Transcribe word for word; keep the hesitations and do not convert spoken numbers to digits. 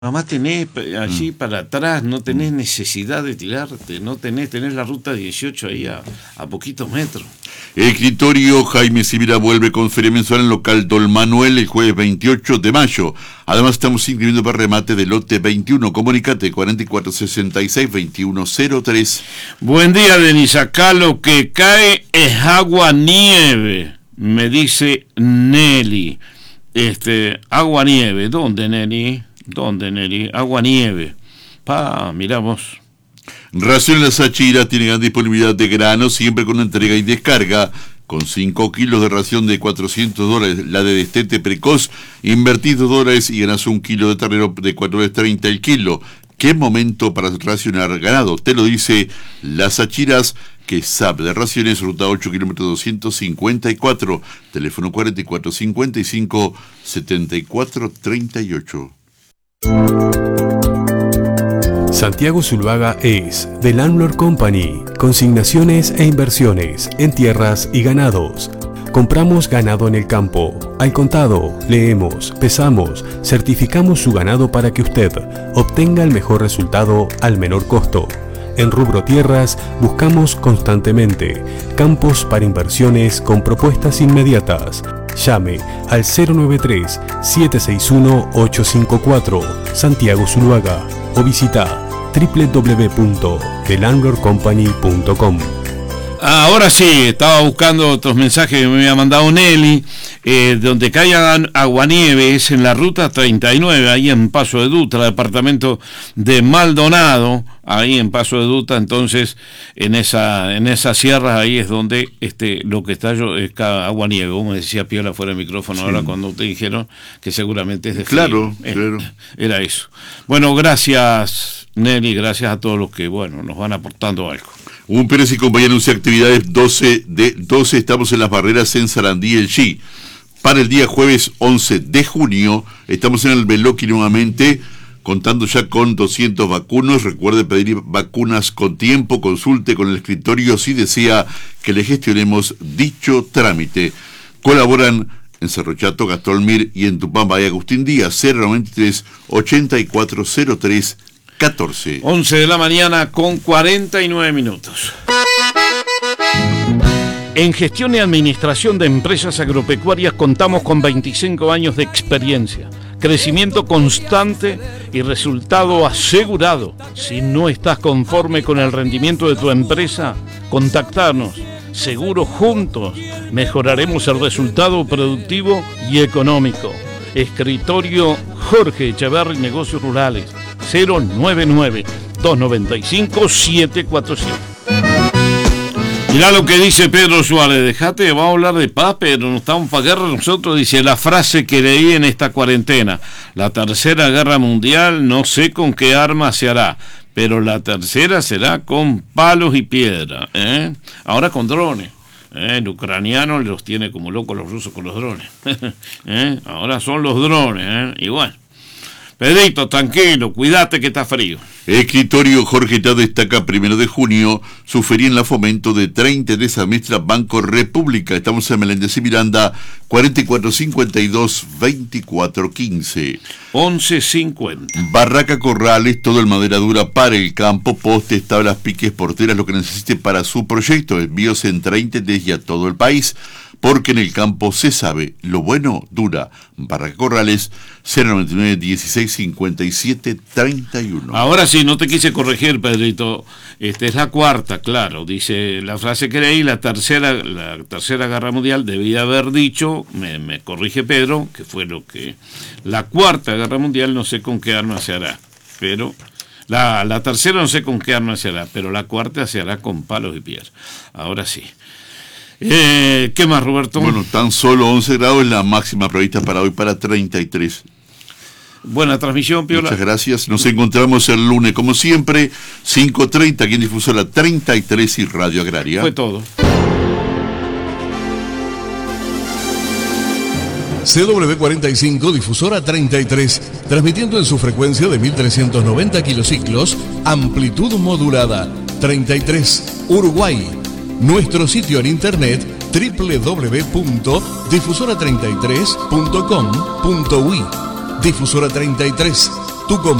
Mamá, tenés allí mm. para atrás, no tenés necesidad de tirarte, no tenés, tenés la ruta dieciocho ahí a, a poquitos metros. El escritorio Jaime Sibira vuelve con feria mensual en local Don Manuel el jueves veintiocho de mayo. Además estamos inscribiendo para remate del lote veintiuno. Comunicate cuarenta y cuatro sesenta y seis veintiuno cero tres. Buen día, Denis. Acá lo que cae es agua nieve, me dice Nelly. Este, agua nieve, ¿dónde, Nelly? ¿Dónde, Nelly? Agua nieve. Pa, miramos. Raciones La Sachira tiene gran disponibilidad de grano, siempre con entrega y descarga. Con cinco kilos de ración de cuatrocientos dólares, la de destete precoz, invertís dos dólares y ganás un kilo de ternero de cuatro dólares treinta el kilo. ¿Qué momento para racionar ganado? Te lo dice Las Sachiras, que sabe de raciones, ruta ocho, kilómetro doscientos cincuenta y cuatro, teléfono cuarenta y cuatro cincuenta y cinco setenta y cuatro treinta y ocho. Santiago Zuluaga es The Landlord Company, consignaciones e inversiones en tierras y ganados. Compramos ganado en el campo, al contado, leemos, pesamos, certificamos su ganado para que usted obtenga el mejor resultado al menor costo. En rubro tierras buscamos constantemente campos para inversiones con propuestas inmediatas. Llame al cero nueve tres, siete seis uno, ocho cinco cuatro, Santiago Zuluaga, o visita doble u doble u doble u punto the landlord company punto com. Ahora sí, estaba buscando otros mensajes que me había mandado Nelly, eh, donde cae aguanieve es en la ruta treinta y nueve, ahí en Paso de Dutra, departamento de Maldonado, ahí en Paso de Dutra. Entonces en esa en esas sierras ahí es donde este lo que está yo es aguanieve, como decía Piola fuera del micrófono, sí. Ahora cuando te dijeron que seguramente es de claro, frío. claro. Era eso. Bueno, gracias Nelly, gracias a todos los que bueno nos van aportando algo. Un Pérez y compañía anuncia actividades doce de doce, estamos en las barreras en Sarandí, el G. Para el día jueves once de junio, estamos en el Beloqui nuevamente, contando ya con doscientos vacunos. Recuerde pedir vacunas con tiempo, consulte con el escritorio si desea que le gestionemos dicho trámite. Colaboran en Cerro Chato, Gastón Mir y en Tupamba y Agustín Díaz, cero noventa y tres, ochenta y cuatro cero tres catorce. once de la mañana con cuarenta y nueve minutos. En gestión y administración de empresas agropecuarias contamos con veinticinco años de experiencia, crecimiento constante y resultado asegurado. Si no estás conforme con el rendimiento de tu empresa, contactarnos. Seguro juntos mejoraremos el resultado productivo y económico. Escritorio Jorge Echeverri, Negocios Rurales, cero nueve nueve, dos nueve cinco, siete cuatro siete. Mirá lo que dice Pedro Suárez, dejate, vamos a hablar de paz, pero no estamos para guerra nosotros. Dice la frase que leí en esta cuarentena: la tercera guerra mundial no sé con qué arma se hará, pero la tercera será con palos y piedra, ¿eh? Ahora con drones. Eh, el ucraniano los tiene como locos los rusos con los drones. eh, ahora son los drones, eh, igual. Pedrito, tranquilo, cuídate que está frío. Escritorio Jorge Tá destaca primero de junio su feria en la Fomento de treinta de semestre Banco República. Estamos en Meléndez y Miranda, cuarenta y cuatro cincuenta y dos, veinticuatro quince. once cincuenta. Barraca Corrales, todo en madera dura para el campo, postes, tablas, piques, porteras, lo que necesite para su proyecto. Envíos en treinta desde a todo el país, porque en el campo se sabe, lo bueno dura. Barraca Corrales, cero noventa y nueve, dieciséis, cincuenta y siete, treinta y uno. Ahora sí, no te quise corregir, Pedrito. Esta es la cuarta, claro. Dice la frase que leí, la tercera, la tercera guerra mundial, debía haber dicho, me, me corrige Pedro, que fue lo que... La cuarta guerra mundial no sé con qué arma se hará, pero... La, la tercera no sé con qué arma se hará, pero la cuarta se hará con palos y piedras. Ahora sí. Eh, ¿Qué más, Roberto? Bueno, tan solo once grados es la máxima prevista para hoy, para treinta y tres. Buena transmisión, Piola. Muchas gracias. Nos encontramos el lunes, como siempre, cinco treinta, aquí en Difusora treinta y tres y Radio Agraria. Fue todo. C W cuarenta y cinco, Difusora treinta y tres, transmitiendo en su frecuencia de mil trescientos noventa kilociclos, amplitud modulada, treinta y tres, Uruguay. Nuestro sitio en internet doble u doble u doble u punto difusora treinta y tres punto com punto uy. Difusora treinta y tres, tu